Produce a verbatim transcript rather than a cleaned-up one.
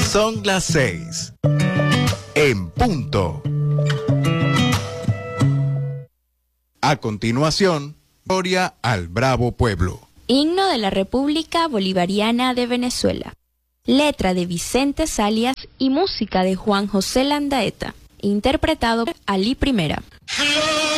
Son las seis. En punto. A continuación, Gloria al Bravo Pueblo. Himno de la República Bolivariana de Venezuela. Letra de Vicente Salias y música de Juan José Landaeta. Interpretado por Ali Primera.